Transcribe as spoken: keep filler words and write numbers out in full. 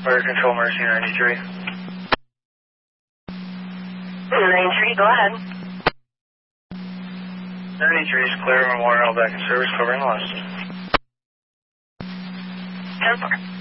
Fire Control, Mercy ninety-three. ninety-three, go ahead. ninety-three is clear, Memorial back in service, covering lost. ten four.